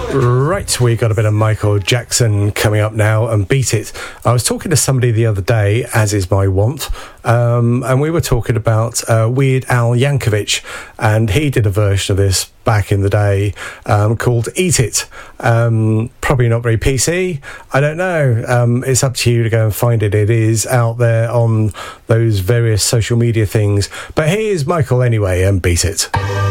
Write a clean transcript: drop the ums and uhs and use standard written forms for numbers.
Right, we got a bit of Michael Jackson coming up now, and Beat It. I was talking to somebody the other day, as is my wont, and we were talking about Weird Al Yankovic, and he did a version of this back in the day called Eat It. Probably not very PC, I don't know. It's up to you to go and find it. It is out there on those various social media things. But here's Michael anyway, and Beat It.